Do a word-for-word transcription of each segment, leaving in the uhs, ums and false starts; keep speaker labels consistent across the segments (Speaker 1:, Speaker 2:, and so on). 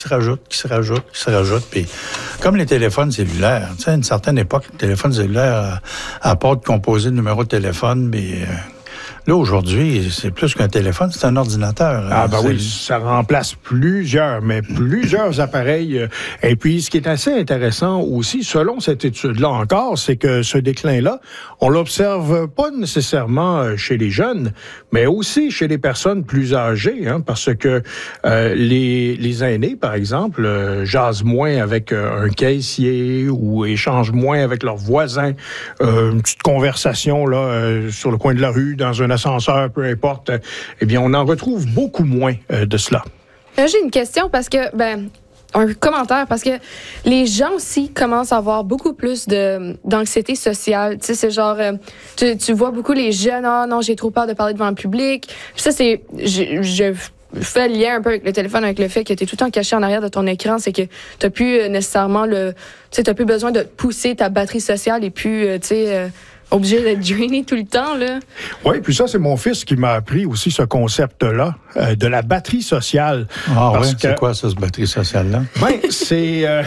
Speaker 1: se rajoutent, qui se rajoutent, qui se rajoutent. Puis, comme les téléphones cellulaires, tu sais, à une certaine époque, le téléphone cellulaire, à part de composer le numéro de téléphone, mais euh, là, aujourd'hui, c'est plus qu'un téléphone, c'est un ordinateur.
Speaker 2: Ah, ben
Speaker 1: c'est...
Speaker 2: oui, ça remplace plusieurs, mais plusieurs appareils. Et puis, ce qui est assez intéressant aussi, selon cette étude-là encore, c'est que ce déclin-là, on l'observe pas nécessairement chez les jeunes, mais aussi chez les personnes plus âgées, hein, parce que euh, les, les aînés, par exemple, euh, jasent moins avec euh, un caissier ou échangent moins avec leurs voisins. Euh, une petite conversation là euh, sur le coin de la rue, dans un ascenseur, peu importe, eh bien, on en retrouve beaucoup moins euh, de cela.
Speaker 3: Là, j'ai une question parce que, ben, un commentaire, parce que les gens aussi commencent à avoir beaucoup plus de, d'anxiété sociale. Tu sais, c'est genre, euh, tu, tu vois beaucoup les jeunes, ah non, j'ai trop peur de parler devant le public. Puis ça, c'est, je, je fais le lien un peu avec le téléphone, avec le fait que tu es tout le temps caché en arrière de ton écran, c'est que tu n'as plus nécessairement le, tu sais, tu n'as plus besoin de pousser ta batterie sociale et puis, euh, tu sais, euh, obligé d'être drainé tout le temps, là.
Speaker 2: Oui, puis ça, c'est mon fils qui m'a appris aussi ce concept-là, euh, de la batterie sociale.
Speaker 1: Ah oui,
Speaker 2: que...
Speaker 1: c'est quoi ça, cette batterie sociale-là?
Speaker 2: Ben, c'est, euh,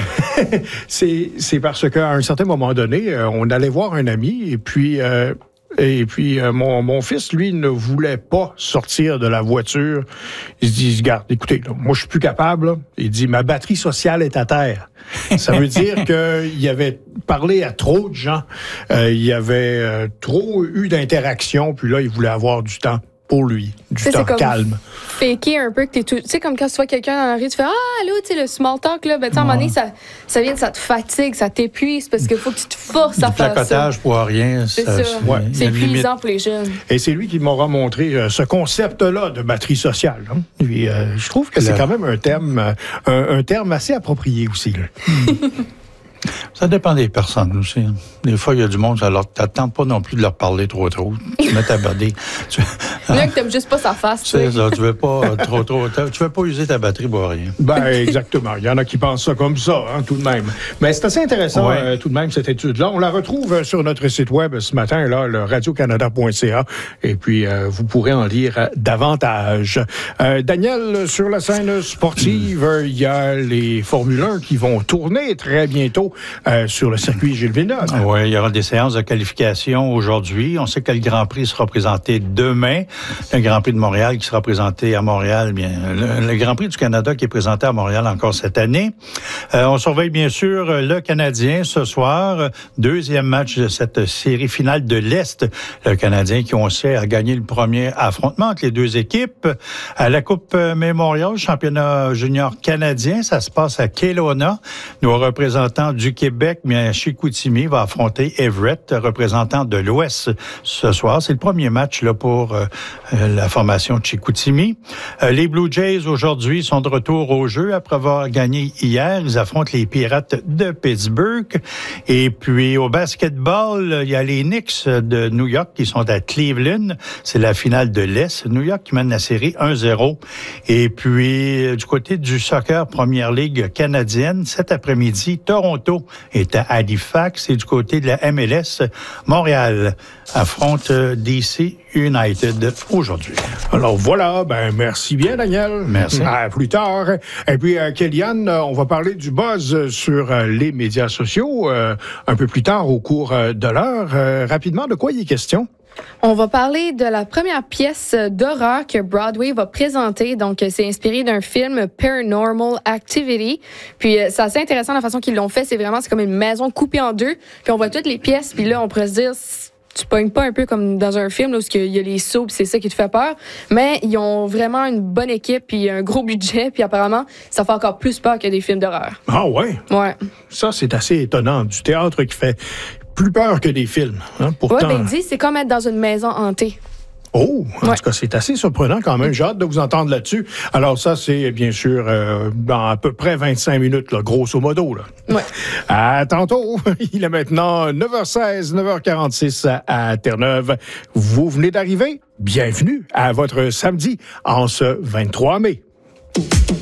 Speaker 2: c'est, c'est parce qu'à un certain moment donné, euh, on allait voir un ami, et puis... Euh, Et puis, euh, mon, mon fils, lui, ne voulait pas sortir de la voiture. Il se dit, regarde, écoutez, là, moi, je suis plus capable. Là. Il dit, ma batterie sociale est à terre. Ça veut dire qu'il avait parlé à trop de gens. Euh, il y avait euh, trop eu d'interactions. Puis là, il voulait avoir du temps pour lui, du
Speaker 3: t'sais,
Speaker 2: temps calme.
Speaker 3: Faker un peu que t'es tout... Tu sais, comme quand tu vois quelqu'un dans la rue, tu fais « Ah, allô, tu sais, le small talk, là. » Ben, tu sais, à un moment donné, ça, ça vient, ça te fatigue, ça t'épuise parce qu'il faut que tu te forces à faire ça.
Speaker 1: Du placotage pour rien.
Speaker 3: C'est
Speaker 1: ça.
Speaker 3: ça.
Speaker 2: Ouais.
Speaker 3: C'est épuisant pour les jeunes.
Speaker 2: Et c'est lui qui m'aura montré euh, ce concept-là de batterie sociale. Hein? Puis, euh, je trouve que c'est quand même un terme, euh, un, un terme assez approprié aussi. Là.
Speaker 1: Ça dépend des personnes aussi. Des fois, il y a du monde, ça leur t'attends pas non plus de leur parler trop trop. Tu mets ta batterie. Tu...
Speaker 3: Il y en a que t'aimes juste pas sa face.
Speaker 1: C'est ça, tu veux pas trop trop. Tu veux pas user ta batterie pour rien.
Speaker 2: Ben, exactement. Il y en a qui pensent ça comme ça, hein, tout de même. Mais c'est assez intéressant, ouais. euh, tout de même, cette étude-là. On la retrouve sur notre site web ce matin, là, le radio canada point c a. Et puis, euh, vous pourrez en lire davantage. Euh, Daniel, sur la scène sportive, il y a les Formule un qui vont tourner très bientôt euh, sur le circuit Gilles Villeneuve.
Speaker 1: Oui, il y aura des séances de qualification aujourd'hui. On sait que le Grand Prix sera présenté demain. Le Grand Prix de Montréal qui sera présenté à Montréal. Bien, le, le Grand Prix du Canada qui est présenté à Montréal encore cette année. Euh, on surveille bien sûr le Canadien ce soir. Deuxième match de cette série finale de l'Est. Le Canadien qui, on sait, a gagné le premier affrontement entre les deux équipes. À la Coupe Memorial, championnat junior canadien, ça se passe à Kelowna. Nos représentants du Québec, bien, Chicoutimi va affronter Everett, représentant de l'Ouest ce soir. C'est le premier match là pour euh, la formation de Chicoutimi. Euh, les Blue Jays aujourd'hui sont de retour au jeu après avoir gagné hier. Ils affrontent les Pirates de Pittsburgh. Et puis au basketball, il y a les Knicks de New York qui sont à Cleveland. C'est la finale de l'Est. New York qui mène la série un zéro. Et puis du côté du soccer Première Ligue canadienne, cet après-midi, Toronto est à Halifax. Et du côté de la M L S, Montréal affronte D C United aujourd'hui.
Speaker 2: Alors voilà, ben merci bien Daniel.
Speaker 1: Merci.
Speaker 2: À plus tard. Et puis euh, Kéliane, on va parler du buzz sur euh, les médias sociaux euh, un peu plus tard au cours euh, de l'heure. Euh, rapidement, de quoi il est question?
Speaker 3: On va parler de la première pièce d'horreur que Broadway va présenter. Donc, c'est inspiré d'un film Paranormal Activity. Puis, c'est assez intéressant la façon qu'ils l'ont fait. C'est vraiment, c'est comme une maison coupée en deux. Puis, on voit toutes les pièces. Puis là, on pourrait se dire, tu pognes pas un peu comme dans un film là, où il y a les sauts, puis c'est ça qui te fait peur. Mais ils ont vraiment une bonne équipe, puis un gros budget. Puis apparemment, ça fait encore plus peur que des films d'horreur.
Speaker 2: Ah ouais?
Speaker 3: Ouais.
Speaker 2: Ça, c'est assez étonnant. Du théâtre qui fait plus peur que des films. Hein? Pourtant...
Speaker 3: Ouais, ben dit, c'est comme être dans une maison hantée.
Speaker 2: Oh, en
Speaker 3: ouais.
Speaker 2: tout cas, c'est assez surprenant quand même. J'ai hâte de vous entendre là-dessus. Alors ça, c'est bien sûr euh, dans à peu près vingt-cinq minutes, là, grosso modo. Là.
Speaker 3: Ouais.
Speaker 2: À tantôt. Il est maintenant neuf heures seize, neuf heures quarante-six à Terre-Neuve. Vous venez d'arriver. Bienvenue à votre samedi en ce vingt-trois mai.